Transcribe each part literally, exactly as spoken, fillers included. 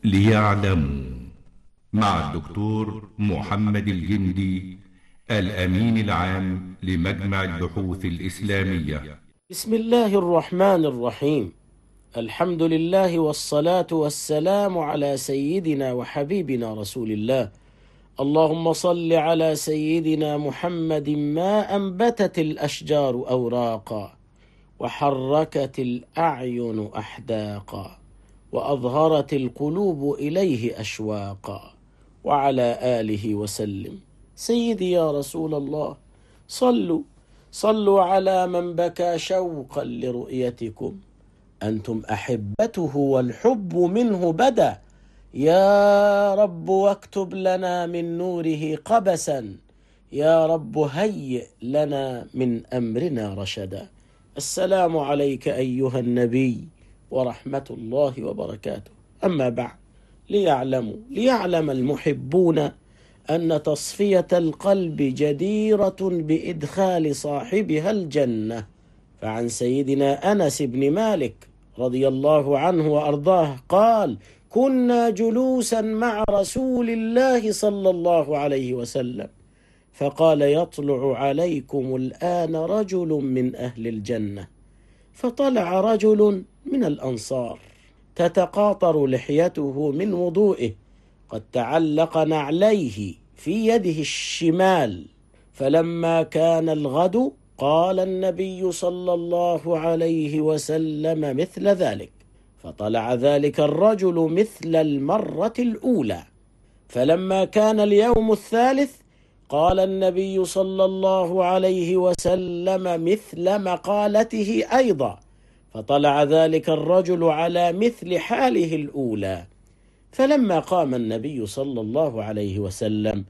ليعلموا مع الدكتور محمد الجندي الأمين العام لمجمع البحوث الإسلامية. بسم الله الرحمن الرحيم. الحمد لله والصلاة والسلام على سيدنا وحبيبنا رسول الله. اللهم صل على سيدنا محمد ما أنبتت الأشجار أوراقا وحركت الأعين أحداقا وأظهرت القلوب إليه أشواقا، وعلى آله وسلم. سيدي يا رسول الله، صلوا صلوا على من بكى شوقا لرؤيتكم، أنتم أحبته والحب منه بدا. يا رب واكتب لنا من نوره قبسا، يا رب هيئ لنا من أمرنا رشدا. السلام عليك أيها النبي ورحمة الله وبركاته. أما بعد، ليعلموا ليعلم المحبون أن تصفية القلب جديرة بإدخال صاحبها الجنة. فعن سيدنا أنس بن مالك رضي الله عنه وأرضاه قال: كنا جلوسا مع رسول الله صلى الله عليه وسلم فقال: يطلع عليكم الآن رجل من أهل الجنة. فطلع رجل من الأنصار تتقاطر لحيته من وضوئه، قد تعلق نعليه في يده الشمال. فلما كان الغد قال النبي صلى الله عليه وسلم مثل ذلك، فطلع ذلك الرجل مثل المرة الأولى. فلما كان اليوم الثالث قال النبي صلى الله عليه وسلم مثل مقالته أيضا، فطلع ذلك الرجل على مثل حاله الأولى. فلما قام النبي صلى الله عليه وسلم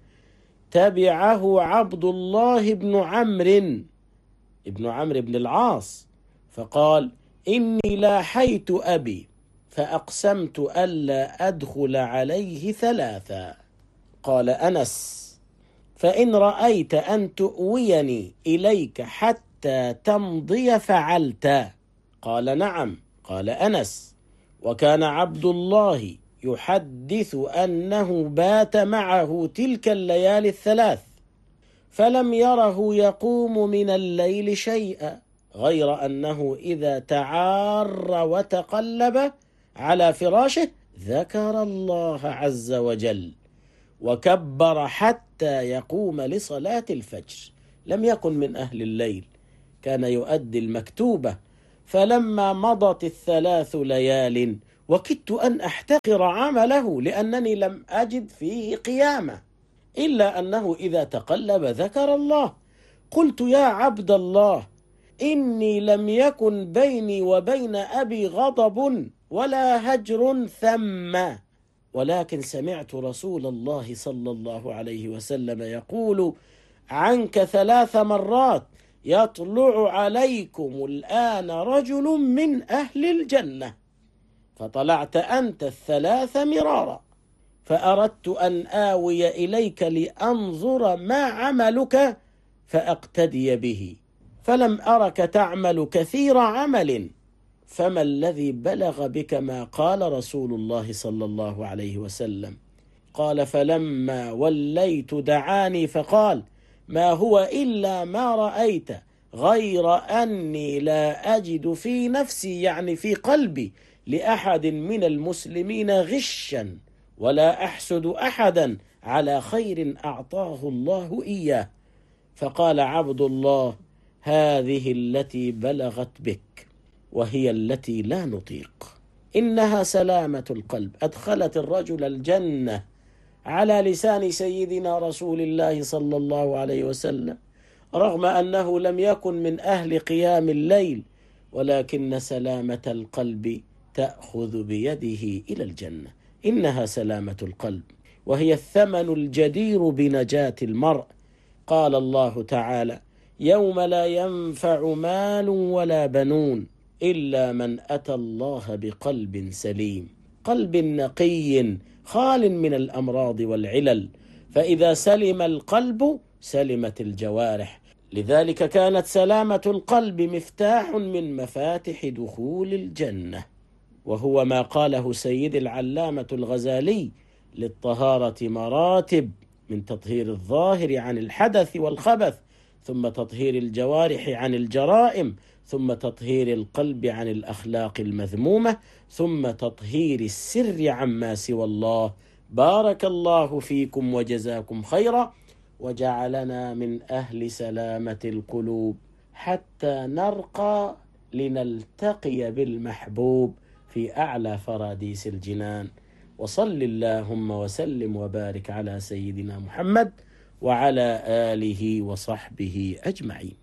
تبعه عبد الله بن عمرو ابن عمرو بن العاص، فقال: إني لاحيت أبي فأقسمت ألا أدخل عليه ثلاثا. قال أنس: فإن رأيت أن تؤويني إليك حتى تمضي فعلت. قال: نعم. قال أنس: وكان عبد الله يحدث أنه بات معه تلك الليالي الثلاث، فلم يره يقوم من الليل شيئا، غير أنه إذا تعار وتقلب على فراشه ذكر الله عز وجل وكبر حتى يقوم لصلاة الفجر. لم يكن من أهل الليل، كان يؤدي المكتوبة. فلما مضت الثلاث ليال وكدت أن أحتقر عمله لأنني لم أجد فيه قيامة، إلا أنه إذا تقلب ذكر الله. قلت: يا عبد الله، إني لم يكن بيني وبين أبي غضب ولا هجر ثم، ولكن سمعت رسول الله صلى الله عليه وسلم يقول عنك ثلاث مرات: يطلع عليكم الآن رجل من أهل الجنة. فطلعت أنت الثلاث مرارا، فأردت أن آوي إليك لأنظر ما عملك فأقتدي به، فلم أرك تعمل كثير عمل، فما الذي بلغ بك ما قال رسول الله صلى الله عليه وسلم؟ قال: فلما وليت دعاني فقال: ما هو إلا ما رأيت، غير أني لا أجد في نفسي، يعني في قلبي، لأحد من المسلمين غشا، ولا أحسد أحدا على خير أعطاه الله إياه. فقال عبد الله: هذه التي بلغت بك، وهي التي لا نطيق. إنها سلامة القلب أدخلت الرجل الجنة على لسان سيدنا رسول الله صلى الله عليه وسلم، رغم أنه لم يكن من أهل قيام الليل، ولكن سلامة القلب تأخذ بيده إلى الجنة. إنها سلامة القلب، وهي الثمن الجدير بنجاة المرء. قال الله تعالى: يوم لا ينفع مال ولا بنون إلا من أتى الله بقلب سليم، قلب نقي خال من الأمراض والعلل. فإذا سلم القلب سلمت الجوارح. لذلك كانت سلامة القلب مفتاح من مفاتح دخول الجنة. وهو ما قاله سيد العلامة الغزالي: للطهارة مراتب، من تطهير الظاهر عن الحدث والخبث، ثم تطهير الجوارح عن الجرائم، ثم تطهير القلب عن الأخلاق المذمومة، ثم تطهير السر عما سوى الله. بارك الله فيكم وجزاكم خيرا، وجعلنا من أهل سلامة القلوب حتى نرقى لنلتقي بالمحبوب في أعلى فراديس الجنان. وصل اللهم وسلم وبارك على سيدنا محمد وعلى آله وصحبه أجمعين.